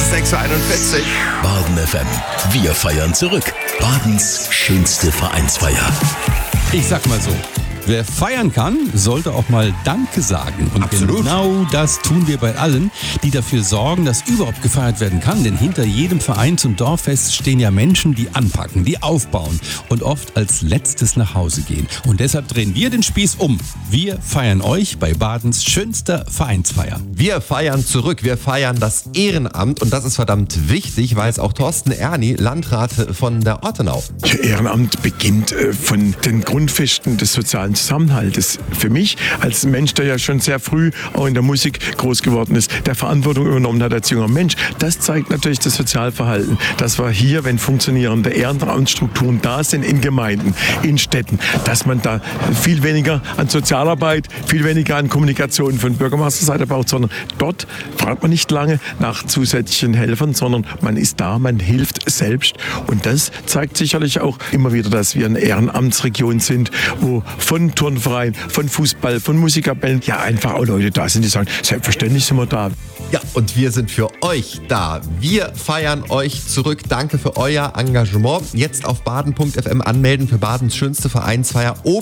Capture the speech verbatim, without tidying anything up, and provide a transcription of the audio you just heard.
sechs Uhr einundvierzig. Baden F M. Wir feiern zurück. Badens schönste Vereinsfeier. Ich sag mal so, wer feiern kann, sollte auch mal Danke sagen. Und Absolut. Genau das tun wir bei allen, die dafür sorgen, dass überhaupt gefeiert werden kann. Denn hinter jedem Verein zum Dorffest stehen ja Menschen, die anpacken, die aufbauen und oft als letztes nach Hause gehen. Und deshalb drehen wir den Spieß um. Wir feiern euch bei Badens schönster Vereinsfeier. Wir feiern zurück, wir feiern das Ehrenamt und das ist verdammt wichtig, weiß auch Thorsten Erni, Landrat von der Ortenau. Ja, Ehrenamt beginnt äh, von den Grundfesten des sozialen Zusammenhaltes. Für mich als Mensch, der ja schon sehr früh auch in der Musik groß geworden ist, der Verantwortung übernommen hat als junger Mensch, das zeigt natürlich das Sozialverhalten. Dass wir hier, wenn funktionierende Ehrenamtsstrukturen da sind in Gemeinden, in Städten, dass man da viel weniger an Sozialarbeit, viel weniger an Kommunikation von Bürgermeisterseite braucht, sondern dort fragt man nicht lange nach zusätzlichen Helfern, sondern man ist da, man hilft selbst. Und das zeigt sicherlich auch immer wieder, dass wir eine Ehrenamtsregion sind, wo von Turnverein, von Fußball, von Musikkapellen, ja einfach auch Leute da sind, die sagen, selbstverständlich sind wir da. Ja, und wir sind für euch da. Wir feiern euch zurück. Danke für euer Engagement. Jetzt auf baden punkt f m anmelden für Badens schönste Vereinsfeier.